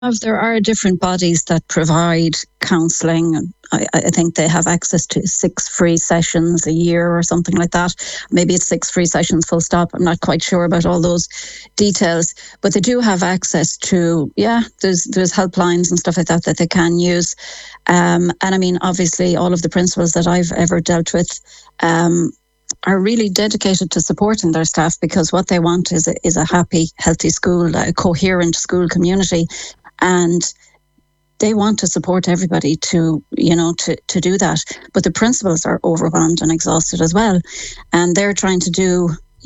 There are different bodies that provide counselling. I think they have access to 6 free sessions a year or something like that. Maybe it's 6 free sessions full stop. I'm not quite sure about all those details, but they do have access to, there's helplines and stuff like that they can use. And I mean, obviously, all of the principals that I've ever dealt with are really dedicated to supporting their staff, because what they want is a happy, healthy school, a coherent school community. And they want to support everybody to do that. But the principals are overwhelmed and exhausted as well. And they're trying to do,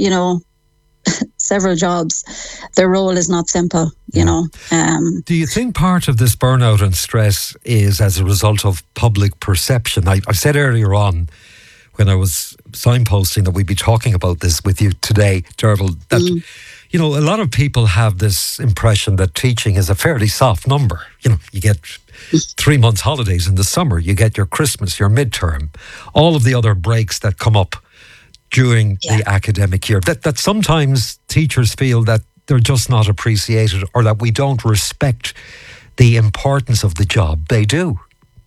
several jobs. Their role is not simple, Do you think part of this burnout and stress is as a result of public perception? I said earlier on, when I was signposting that we'd be talking about this with you today, Derval, that a lot of people have this impression that teaching is a fairly soft number. You get 3 months holidays in the summer, you get your Christmas, your midterm, all of the other breaks that come up during the academic year. That sometimes teachers feel that they're just not appreciated, or that we don't respect the importance of the job they do.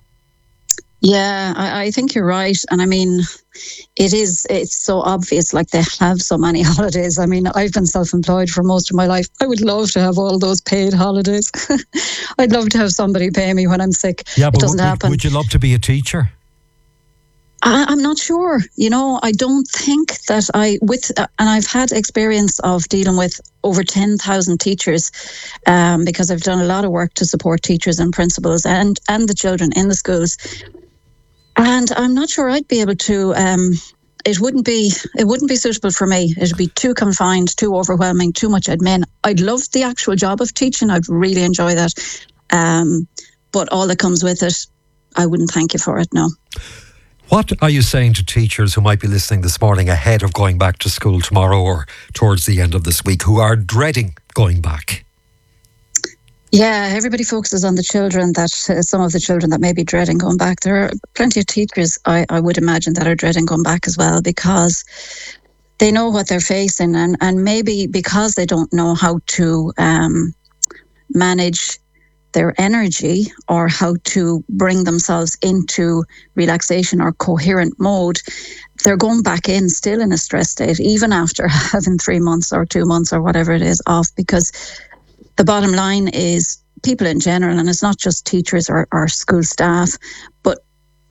Yeah, I think you're right. And I mean, it's so obvious, like they have so many holidays. I mean, I've been self-employed for most of my life. I would love to have all those paid holidays. I'd love to have somebody pay me when I'm sick. Yeah, but it doesn't happen. Would you love to be a teacher? I'm not sure. I don't think that and I've had experience of dealing with over 10,000 teachers, because I've done a lot of work to support teachers and principals and the children in the schools. And I'm not sure I'd be able to. It wouldn't be suitable for me. It'd be too confined, too overwhelming, too much admin. I'd love the actual job of teaching. I'd really enjoy that. But all that comes with it, I wouldn't thank you for it. No. What are you saying to teachers who might be listening this morning ahead of going back to school tomorrow or towards the end of this week, who are dreading going back? Yeah, everybody focuses on the children, some of the children that may be dreading going back. There are plenty of teachers, I would imagine, that are dreading going back as well, because they know what they're facing, and maybe because they don't know how to manage their energy or how to bring themselves into relaxation or coherent mode, they're going back in still in a stress state, even after having 3 months or 2 months or whatever it is off, because the bottom line is people in general, and it's not just teachers or school staff, but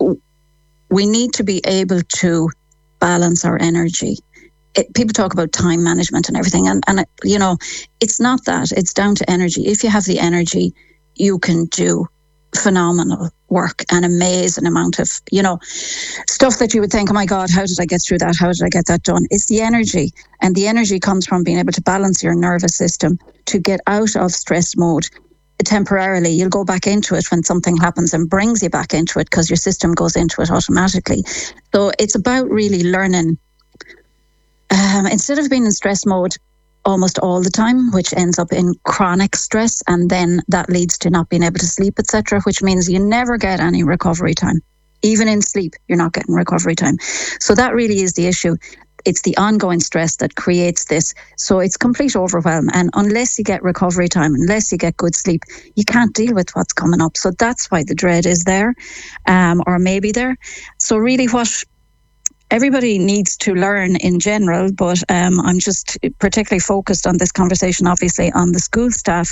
we need to be able to balance our energy. People talk about time management and everything, and it's not that. It's down to energy. If you have the energy, you can do phenomenal work, an amazing amount of, stuff that you would think, oh my God, how did I get through that? How did I get that done? It's the energy. And the energy comes from being able to balance your nervous system to get out of stress mode temporarily. You'll go back into it when something happens and brings you back into it, because your system goes into it automatically. So it's about really learning, instead of being in stress mode almost all the time, which ends up in chronic stress, and then that leads to not being able to sleep, etc., which means you never get any recovery time. Even in sleep, you're not getting recovery time. So that really is the issue. It's the ongoing stress that creates this. So it's complete overwhelm. And unless you get recovery time, unless you get good sleep, you can't deal with what's coming up. So that's why the dread is there, or maybe there. So really what everybody needs to learn in general, but I'm just particularly focused on this conversation, obviously, on the school staff,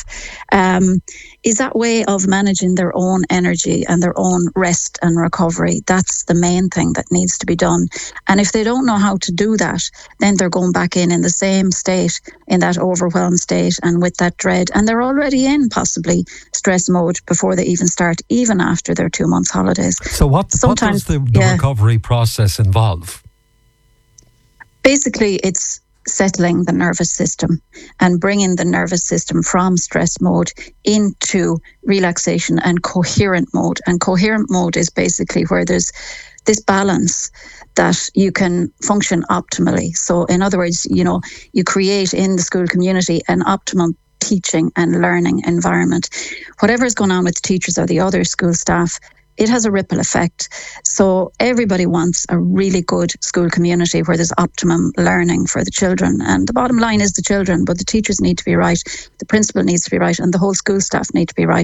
is that way of managing their own energy and their own rest and recovery. That's the main thing that needs to be done. And if they don't know how to do that, then they're going back in the same state, in that overwhelmed state and with that dread. And they're already in possibly stress mode before they even start, even after their 2 months holidays. So what does the recovery process involve? Basically, it's settling the nervous system and bringing the nervous system from stress mode into relaxation and coherent mode. And coherent mode is basically where there's this balance that you can function optimally. So in other words, you create in the school community an optimum teaching and learning environment. Whatever is going on with the teachers or the other school staff, it has a ripple effect. So everybody wants a really good school community where there's optimum learning for the children. And the bottom line is the children, but the teachers need to be right, the principal needs to be right, and the whole school staff need to be right.